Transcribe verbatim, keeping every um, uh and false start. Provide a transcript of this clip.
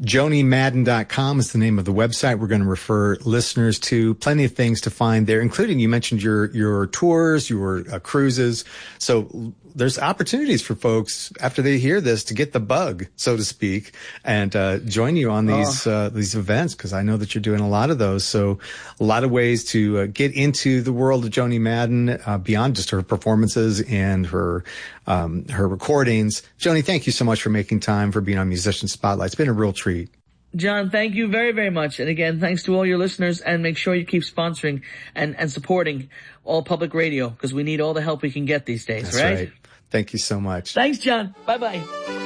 Joni Madden dot com is the name of the website. We're going to refer listeners to plenty of things to find there, including you mentioned your, your tours, your uh, cruises. So there's opportunities for folks after they hear this to get the bug, so to speak, and uh, join you on these oh. uh, these events, because I know that you're doing a lot of those. So a lot of ways to uh, get into the world of Joni Madden uh, beyond just her performances and her um, her recordings. Joni, thank you so much for making time, for being on Musician Spotlight. It's been a real treat. John, thank you very, very much. And again, thanks to all your listeners, and make sure you keep sponsoring and, and supporting All Public Radio, because we need all the help we can get these days, That's right? right. Thank you so much. Thanks, John. Bye-bye.